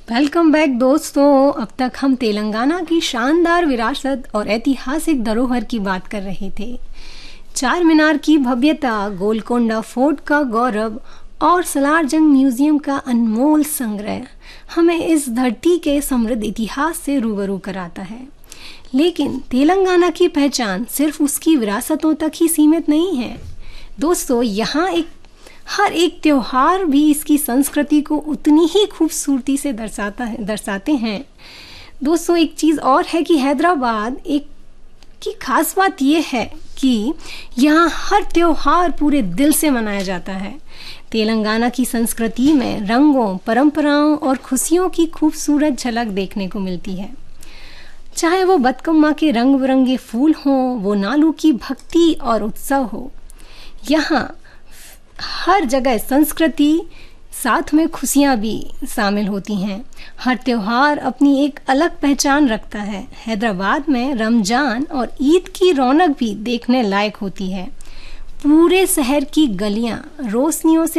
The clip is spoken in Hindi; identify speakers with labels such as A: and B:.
A: वेलकम बैक दोस्तों। अब तक हम तेलंगाना की शानदार विरासत और ऐतिहासिक धरोहर की बात कर रहे थे। चार मीनार की भव्यता, गोलकोंडा फोर्ट का गौरव और सलारजंग म्यूजियम का अनमोल संग्रह हमें इस धरती के समृद्ध इतिहास से रूबरू कराता है। लेकिन तेलंगाना की पहचान सिर्फ उसकी विरासतों तक ही सीमित नहीं है दोस्तों। यहाँ हर एक त्योहार भी इसकी संस्कृति को उतनी ही खूबसूरती से दर्शाते हैं दोस्तों। एक चीज़ और है कि हैदराबाद की खास बात यह है कि यहाँ हर त्योहार पूरे दिल से मनाया जाता है। तेलंगाना की संस्कृति में रंगों, परंपराओं और खुशियों की खूबसूरत झलक देखने को मिलती है। चाहे वो बतकम्मा के रंग बिरंगे फूल हों, वो नालू की भक्ति और उत्सव हो, यहाँ हर जगह संस्कृति साथ में खुशियाँ भी शामिल होती हैं। हर त्योहार अपनी एक अलग पहचान रखता है। हैदराबाद में रमजान और ईद की रौनक भी देखने लायक होती है। पूरे शहर की गलियाँ रोशनियों से